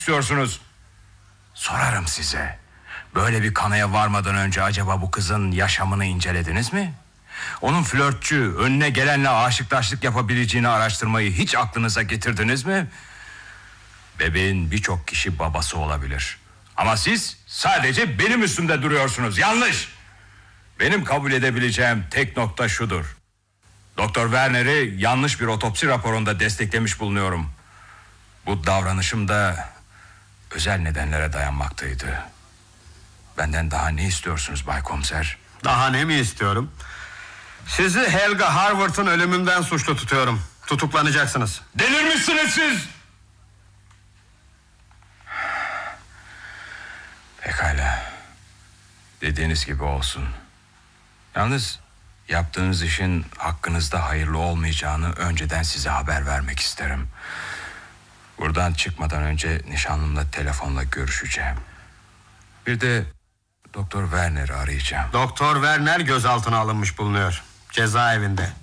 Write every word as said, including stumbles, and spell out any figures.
istiyorsunuz? Sorarım size. Böyle bir kanıya varmadan önce acaba bu kızın yaşamını incelediniz mi? Onun flörtçü, önüne gelenle aşıktaşlık yapabileceğini araştırmayı hiç aklınıza getirdiniz mi? Bebeğin birçok kişi babası olabilir. Ama siz sadece benim üstümde duruyorsunuz. Yanlış. Benim kabul edebileceğim tek nokta şudur: Doktor Werner'i yanlış bir otopsi raporunda desteklemiş bulunuyorum. Bu davranışım da özel nedenlere dayanmaktaydı. Benden daha ne istiyorsunuz Bay Komiser? Daha ne mi istiyorum? Sizi Helga Harvard'ın ölümünden suçlu tutuyorum. Tutuklanacaksınız. Delirmişsiniz siz! Pekala. Dediğiniz gibi olsun. Yalnız yaptığınız işin hakkınızda hayırlı olmayacağını önceden size haber vermek isterim. Buradan çıkmadan önce nişanlımla telefonla görüşeceğim. Bir de Doktor Werner'i arayacağım. Doktor Werner gözaltına alınmış bulunuyor. Cezaevinde.